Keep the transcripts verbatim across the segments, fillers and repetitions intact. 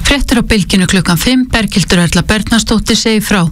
Fréttir á Bylgjunni klukkan fimm, Berghildur Erla Bernharðsdóttir segir frá.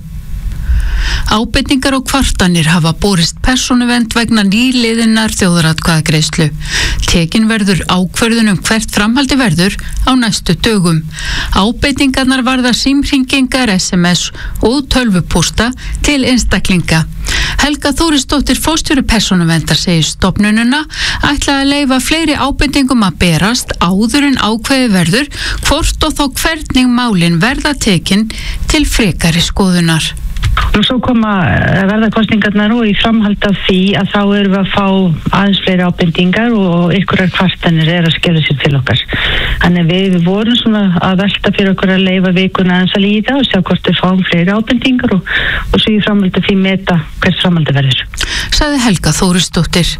Ábendingar og kvartanir hafa borist persónuvernd vegna nýliðinnar þjóðaratkvæðagreiðslu. Tekin verður ákvörðun um hvert framhaldi verður á næstu dögum. Ábendingarnar varða símhringingar, S M S og tölvupósta til einstaklinga. Helga Þórisdóttir, forstjóri persónuverndar, segir stofnunina ætla að leyfa fleiri ábendingum að berast áður en ákveði verður hvort og þá hvernig málin verða tekin til frekari skoðunar. Og svo koma verða kosningarnar og í framhald af því að þá erum við að fá aðeins fleiri ábendingar og einhverjar kvartanir er að skella sér til okkar. Þannig við vorum svona að velta fyrir okkur að leyfa vikuna aðeins að líða og sjá hvort við fáum fleiri ábendingar og, og svo í framhald af því meta hvert framhaldi verður. Sagði Helga Þórisdóttir.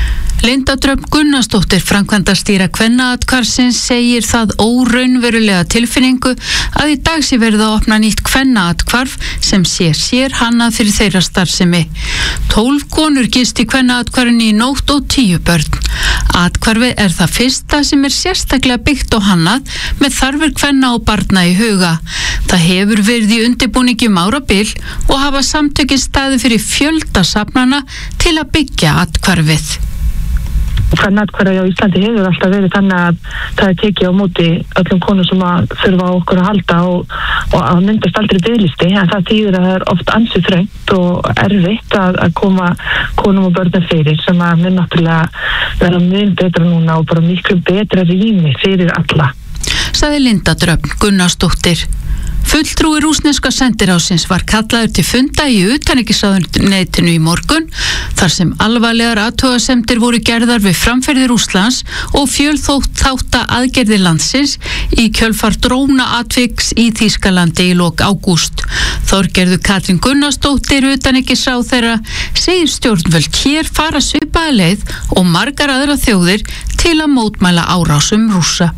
Linda Dröfn Gunnarsdóttir, framkvæmdastýra Kvennaathvarfsins, segir það óraunverulega tilfinningu að í dag sé verið að opna nýtt kvennaathvarf sem sé sér hannað fyrir þeirra starfsemi. Tólf konur gist í Kvennaathvarfinu í nótt og tíu börn. Athvarfið er það fyrsta sem er sérstaklega byggt og hannað með þarfir kvenna og barna í huga. Það hefur verið í undirbúningi um árabil og hafa samtökin staði fyrir fjölda safnana til að byggja athvarfið. Kvennaathvarfið á Íslandi hefur alltaf verið þannig að það er tekið á móti öllum konum sem að þurfa á okkur að halda og, og að myndast aldrei biðlisti, en það þýðir að það er oft ansið þröngt og erfitt að, að koma konum og börnum fyrir sem að mun náttúrulega vera mjög betra núna og bara miklu betra rými fyrir alla. Sagði Linda Dröfn Gunnarsdóttir. Fulltrúi rússneska sendiráðsins var kallaður til funda í utanríkisráðuneytinu í morgun þar sem alvarlegar athugasemdir voru gerðar við framferði Rússlands og fjölþátta aðgerðir landsins í kjölfar drónaatviks í Þýskalandi í lok ágúst. Þorgerður Katrín Gunnarsdóttir, utanríkisráðherra, segir stjórnvöld hér fara svipaða leið og margar aðra þjóðir til að mótmæla árásum Rússa.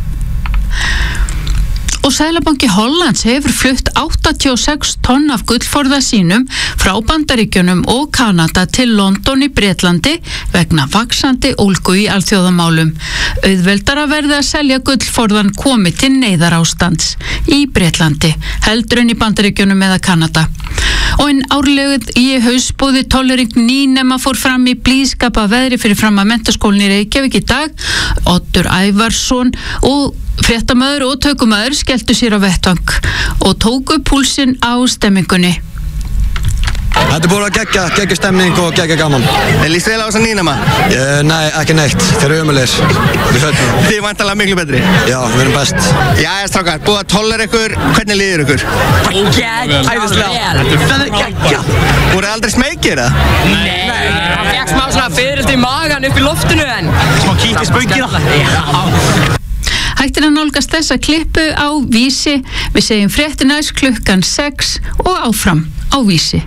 Og Seðlabanki Hollands hefur flutt áttatíu og sex tonn af gullforða sínum frá Bandaríkjunum og Kanada til London í Bretlandi vegna vaxandi ólgu í alþjóðamálum. Auðveldara verði að selja gullforðan komi til neyðarástands í Bretlandi, heldur en í Bandaríkjunum eða Kanada. Og einn árlegð í haustboði tollering nýnema fór fram í blíðskapa veðri fyrir fram að menntaskólinni í Reykjavík í dag. Oddur Ævarsson og fréttamaður og tökumæður skelltu sér á vettvang og tóku púlsinn á stemmingunni. Þetta er búin að geggja, geggja stemning og geggja gaman. En líst vel á þessa nýnema? Uh, nei, ekki neitt. Þeir eru ömulegir. Við höfum. Þið er væntanlega miklu betri? Já, við erum best. Jæja, strákar, búið að tollera ykkur. Hvernig líður ykkur? Geggja, æðislega. Það er geggja. Voruð aldrei smekir, eða? Nei, það fekk smá svona fiðrildi í magan upp í loftinu en smá kýtt í spöngina. Hægt er að nálgast þessa klippu á Vísi. Við segjum fréttir næst klukkan sex og áfram á Vísi.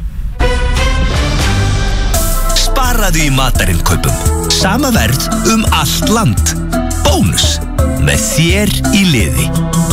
Sparaðu í matarinkaupum. Sama verð um allt land. Bónus með þér í liði.